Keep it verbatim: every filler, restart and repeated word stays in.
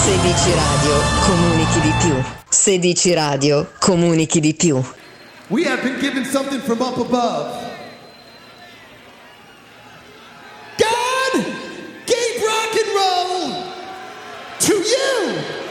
sedici Radio, comunichi di più. sedici Radio, comunichi di più. We have been given something from up above. God gave rock and roll to you.